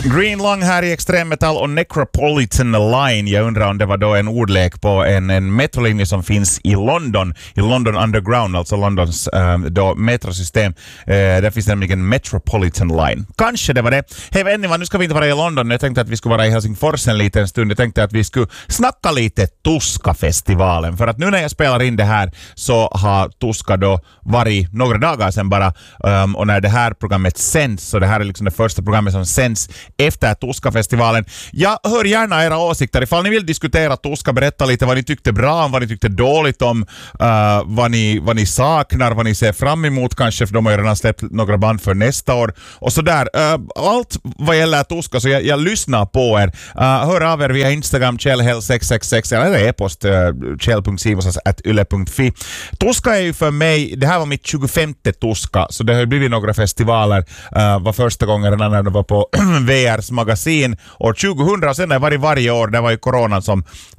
Green Lung här i Extremmetall och Necropolitan Line. Jag undrar om det var då en ordlek på en metrolinje som finns i London Underground, alltså Londons då metrosystem. Där finns nämligen Metropolitan Line. Kanske det var det. Hej vänner, nu ska vi inte vara i London. Jag tänkte att vi skulle vara i Helsingfors en liten stund. Jag tänkte att vi skulle snacka lite Tuska-festivalen. För att nu när jag spelar in det här så har Tuska då varit några dagar sedan bara. Och när det här programmet sänds, så det här är liksom det första programmet som sänds efter Tuska-festivalen. Jag hör gärna era åsikter. Ifall ni vill diskutera Tuska, berätta lite vad ni tyckte bra om, vad ni tyckte dåligt om, vad ni saknar, vad ni ser fram emot kanske, för de har ju redan släppt några band för nästa år. Och sådär. Allt vad gäller Tuska, så jag lyssnar på er. Hör av er via Instagram, kjellhell666 eller e-post kjell.sivosas@yle.fi. Tuska är ju för mig, det här var mitt 25:e Tuska, så det har blivit några festivaler. Var första gången när det var på VRs magasin år 2000, och sen har det varit varje år. Det var ju coronan som